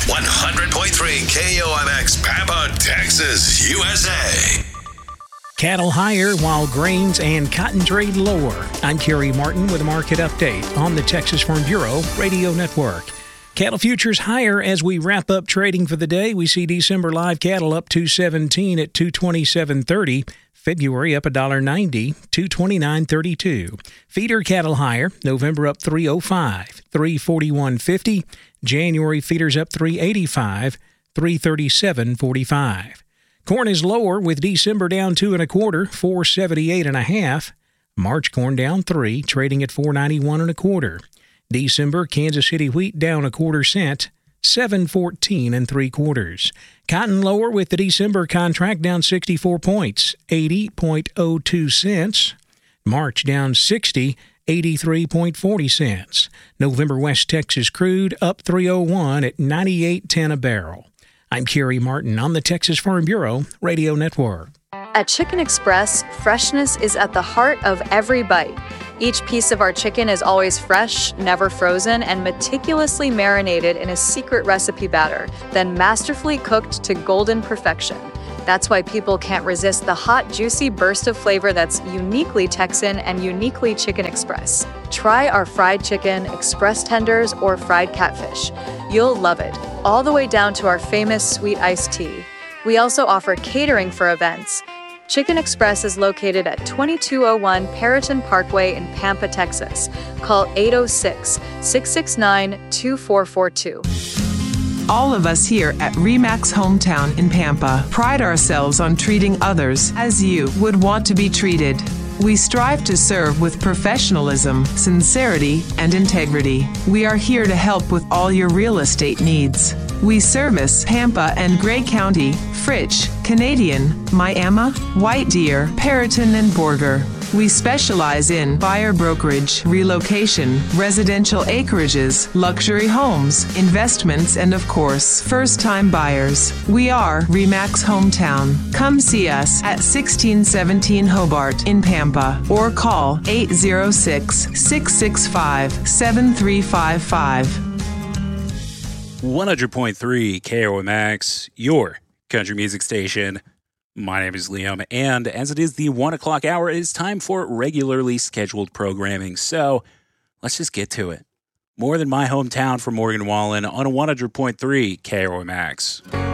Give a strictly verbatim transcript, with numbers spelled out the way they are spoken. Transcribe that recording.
one hundred point three K O M X, Pampa, Texas, U S A. Cattle higher while grains and cotton trade lower. I'm Kerry Martin with a market update on the Texas Farm Bureau Radio Network. Cattle futures higher as we wrap up trading for the day. We see December live cattle up two seventeen at two twenty-seven thirty. February up one dollar ninety, two twenty-nine thirty-two. Feeder cattle higher. November up three oh five, three forty-one fifty. January feeders up three eighty-five, three thirty-seven forty-five. Corn is lower with December down two and a quarter, four seventy-eight and a half. March corn down three, trading at four ninety-one and a quarter. December Kansas City wheat down a quarter cent, seven fourteen and three quarters. Cotton lower with the December contract down sixty-four points, eighty point oh two cents. March down sixty, eighty-three point four oh cents. November West Texas crude up three oh one at ninety-eight ten a barrel. I'm Kerry Martin on the Texas Farm Bureau Radio Network. At Chicken Express, freshness is at the heart of every bite. Each piece of our chicken is always fresh, never frozen, and meticulously marinated in a secret recipe batter, then masterfully cooked to golden perfection. That's why people can't resist the hot, juicy burst of flavor that's uniquely Texan and uniquely Chicken Express. Try our fried chicken, express tenders, or fried catfish. You'll love it, all the way down to our famous sweet iced tea. We also offer catering for events. Chicken Express is located at twenty-two oh one Perriton Parkway in Pampa, Texas. Call eight oh six, six six nine, two four four two. All of us here at Remax Hometown in Pampa pride ourselves on treating others as you would want to be treated. We strive to serve with professionalism, sincerity, and integrity. We are here to help with all your real estate needs. We service Pampa and Gray County, Fritch, Canadian, Miami, White Deer, Perriton, and Borger. We specialize in buyer brokerage, relocation, residential acreages, luxury homes, investments, and of course, first-time buyers. We are Remax Hometown. Come see us at sixteen seventeen Hobart in Pampa or call eight oh six, six six five, seven three five five. one hundred point three K O M X, your country music station. My name is Liam, and as it is the one o'clock hour, it is time for regularly scheduled programming. So let's just get to it. More Than My Hometown from Morgan Wallen on one hundred point three K O M X.